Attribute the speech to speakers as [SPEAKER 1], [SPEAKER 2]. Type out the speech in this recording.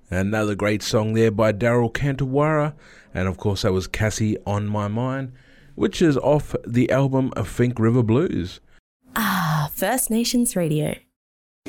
[SPEAKER 1] Another great song there by Daryl Cantawara, and of course that was Cassie on My Mind, which is off the album Finke River Blues.
[SPEAKER 2] First Nations Radio.